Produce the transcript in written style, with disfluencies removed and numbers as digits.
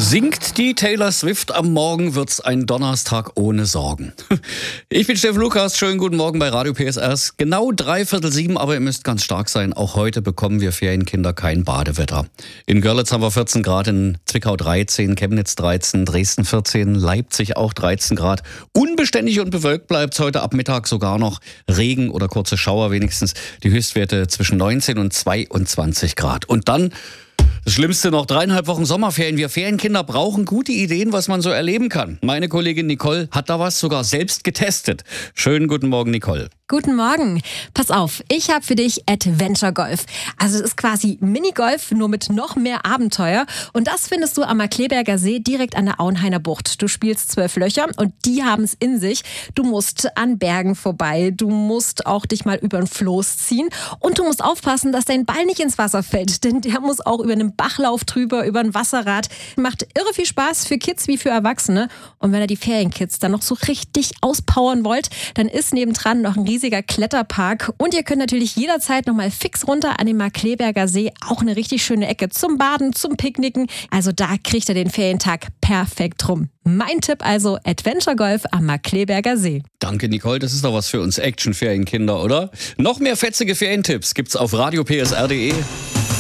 Singt die Taylor Swift am Morgen, wird's ein Donnerstag ohne Sorgen. Ich bin Steffen Lukas, schönen guten Morgen bei Radio PSR. Es ist genau 6:45, aber ihr müsst ganz stark sein. Auch heute bekommen wir Ferienkinder kein Badewetter. In Görlitz haben wir 14 Grad, in Zwickau 13, Chemnitz 13, Dresden 14, Leipzig auch 13 Grad. Unbeständig und bewölkt bleibt's heute ab Mittag sogar noch. Regen oder kurze Schauer wenigstens. Die Höchstwerte zwischen 19 und 22 Grad. Und dann das Schlimmste noch, 3,5 Wochen Sommerferien. Wir Ferienkinder brauchen gute Ideen, was man so erleben kann. Meine Kollegin Nicole hat da was sogar selbst getestet. Schönen guten Morgen, Nicole. Guten Morgen. Pass auf, ich habe für dich Adventure Golf. Also es ist quasi Minigolf, nur mit noch mehr Abenteuer. Und das findest du am Markleberger See direkt an der Auenhainer Bucht. Du spielst 12 Löcher und die haben es in sich. Du musst an Bergen vorbei, du musst auch dich mal über ein Floß ziehen und du musst aufpassen, dass dein Ball nicht ins Wasser fällt, denn der muss auch über einen Bachlauf drüber, über ein Wasserrad. Macht irre viel Spaß für Kids wie für Erwachsene. Und wenn ihr die Ferienkids dann noch so richtig auspowern wollt, dann ist nebendran noch ein riesiger Kletterpark. Und ihr könnt natürlich jederzeit nochmal fix runter an den Markleberger See. Auch eine richtig schöne Ecke zum Baden, zum Picknicken. Also da kriegt ihr den Ferientag perfekt rum. Mein Tipp also Adventure Golf am Markleberger See. Danke, Nicole. Das ist doch was für uns Action-Ferienkinder, oder? Noch mehr fetzige Ferientipps gibt's auf radiopsr.de.